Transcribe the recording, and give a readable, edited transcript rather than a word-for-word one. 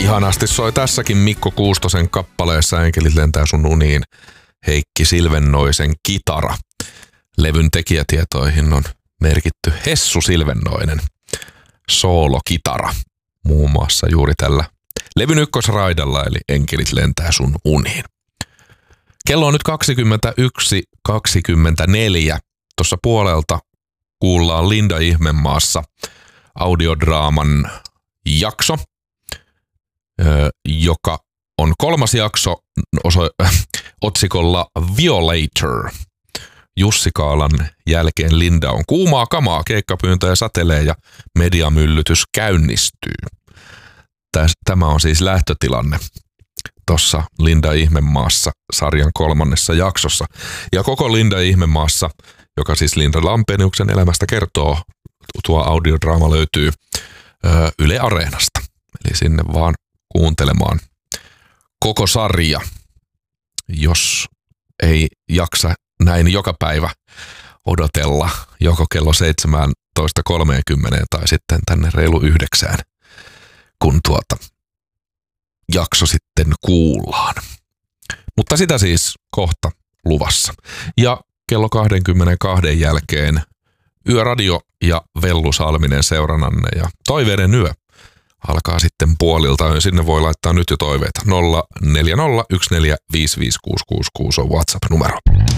Ihanasti soi tässäkin Mikko Kuustosen kappaleessa Enkelit lentää sun uniin Heikki Silvennoisen kitara. Levyn tekijätietoihin on merkitty Hessu Silvennoinen soolokitara muun muassa juuri tällä levyn ykkösraidalla eli Enkelit lentää sun uniin. Kello on nyt 21.24. Tuossa puolelta kuullaan Linda Ihmemaassa audiodraaman jakso, joka on 3. jakso otsikolla Violator. Jussi Kaalan jälkeen Linda on kuumaa kamaa, keikkapyyntöjä satelee ja mediamyllytys käynnistyy. Tämä on siis lähtötilanne tuossa Linda Ihmemaassa sarjan 3. jaksossa. Ja koko Linda Ihmemaassa, joka siis Linda Lampeniuksen elämästä kertoo, tuo audiodraama löytyy Yle Areenasta. Eli sinne vaan kuuntelemaan koko sarja, jos ei jaksa näin joka päivä odotella joko kello 17.30 tai sitten tänne reilu 9, kun jakso sitten kuullaan. Mutta sitä siis kohta luvassa. Ja kello 22 jälkeen Yöradio ja Vellu Salminen seurannanne ja Toiveiden yö alkaa sitten puolilta. Sinne voi laittaa nyt jo toiveita. 0401455666 on WhatsApp-numero.